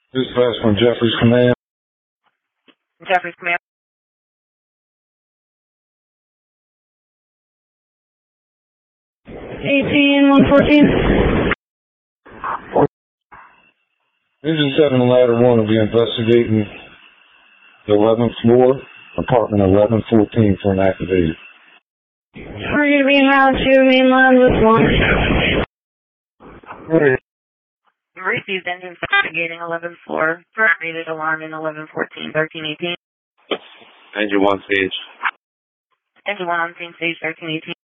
Dispatch from Jeffries Command. Jeffries Command. $18,114. Engine 7 and Ladder 1 will be investigating the 11th floor, apartment 1114 for an activated. Target being housed to mainland with launch. Received engine investigating 11th floor. Current rated alarm in 1114, 1318. Engine 1 stage. Engine 1 on scene, stage 1318.